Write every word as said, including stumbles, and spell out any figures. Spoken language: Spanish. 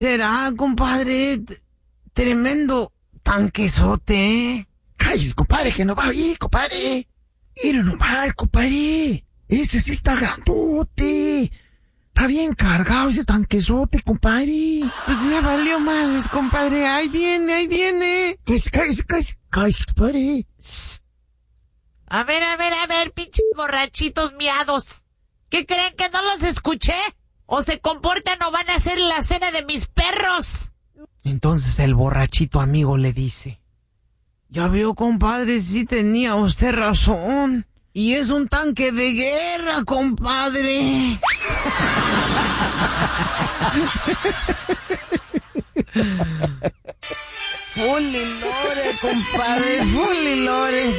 Será, compadre, T- tremendo tanquesote, ¿eh? Cállese, compadre, que no va a ir, compadre. Mira nomás, compadre. Este sí está grandote. Está bien cargado ese tanquesote, compadre. Pues ya valió madres, compadre. Ahí viene, ahí viene. Cállese, cállese, cállese, cállese, compadre. A ver, a ver, a ver, pinches borrachitos miados. ¿Qué creen que no los escuché? ¿O se comportan o van a hacer la cena de mis perros? Entonces el borrachito amigo le dice: ya veo, compadre, sí tenía usted razón. Y es un tanque de guerra, compadre. Fully loaded, compadre, fully loaded.